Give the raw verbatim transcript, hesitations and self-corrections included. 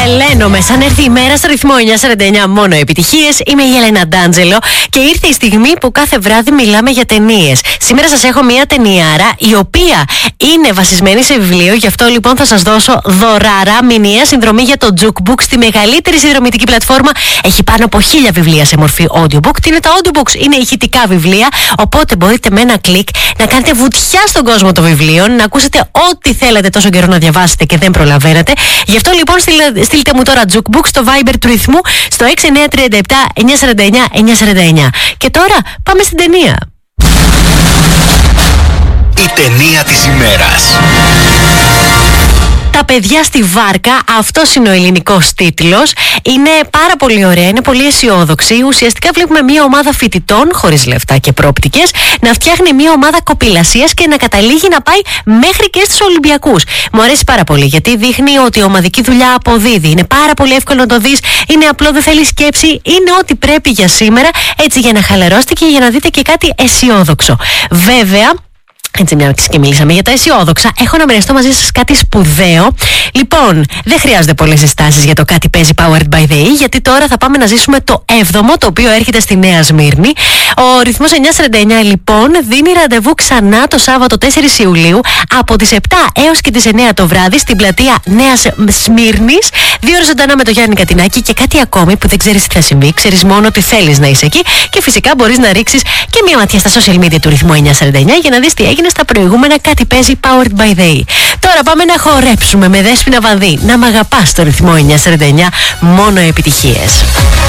Τρελαίνομαι. Σαν έρθει η μέρα στο ρυθμό εννιά σαράντα εννιά, μόνο επιτυχίες. Είμαι η Έλενα Ντάντζελο και ήρθε η στιγμή που κάθε βράδυ μιλάμε για ταινίες. Σήμερα σας έχω μια ταινιάρα η οποία είναι βασισμένη σε βιβλίο. Γι' αυτό λοιπόν θα σας δώσω δωράρα, μηνιαία συνδρομή για το Jukebook στη μεγαλύτερη συνδρομητική πλατφόρμα. Έχει πάνω από χίλια βιβλία σε μορφή audiobook. Τι είναι τα audiobooks? Είναι ηχητικά βιβλία. Οπότε μπορείτε με ένα κλικ να κάνετε βουτιά στον κόσμο των βιβλίων, να ακούσετε ό,τι θέλετε τόσο καιρό να διαβάσετε και δεν προλαβαίνετε. Γι' αυτό λοιπόν στείλτε, στείλτε μου τώρα Jukebook στο Viber του ρυθμού στο έξι εννιά τρία επτά εννιά σαράντα εννιά εννιά σαράντα εννιά. Και τώρα πάμε στην ταινία. Η ταινία της ημέρας. Τα παιδιά στη βάρκα, αυτός είναι ο ελληνικός τίτλος. Είναι πάρα πολύ ωραία, είναι πολύ αισιόδοξη. Ουσιαστικά βλέπουμε μια ομάδα φοιτητών, χωρίς λεφτά και πρόπτικες, να φτιάχνει μια ομάδα κοπηλασίας και να καταλήγει να πάει μέχρι και στους Ολυμπιακούς. Μου αρέσει πάρα πολύ γιατί δείχνει ότι η ομαδική δουλειά αποδίδει. Είναι πάρα πολύ εύκολο να το δεις, είναι απλό, δεν θέλει σκέψη, είναι ό,τι πρέπει για σήμερα, έτσι για να χαλαρώσετε και για να δείτε και κάτι αισιόδοξο. Βέβαια, έτσι μια και μιλήσαμε για τα αισιόδοξα, έχω να μοιραστώ μαζί σας κάτι σπουδαίο. Λοιπόν, δεν χρειάζονται πολλές συστάσεις για το κάτι παίζει Powered by the E, γιατί τώρα θα πάμε να ζήσουμε το έβδομο, το οποίο έρχεται στη Νέα Σμύρνη. Ο ρυθμός εννιά σαράντα εννιά λοιπόν δίνει ραντεβού ξανά το Σάββατο τέσσερις Ιουλίου από τις επτά έως και τις εννιά το βράδυ στην πλατεία Νέας Σμύρνης. Δύο ώρες ζωντανά με το Γιάννη Κατινάκη και κάτι ακόμη που δεν ξέρεις τι θα συμβεί. Ξέρεις μόνο ότι θέλεις να είσαι εκεί και φυσικά μπορείς να ρίξεις και μια ματιά στα social media του ρυθμού εννιά σαράντα εννιά για να δεις τι έγινε στα προηγούμενα κάτι παίζει Powered by the E. Τώρα πάμε να χορέψουμε με Δέσποινα Βανδύ. Να μ' αγαπάς στο ρυθμό εννιά σαράντα εννιά, μόνο επιτυχίες.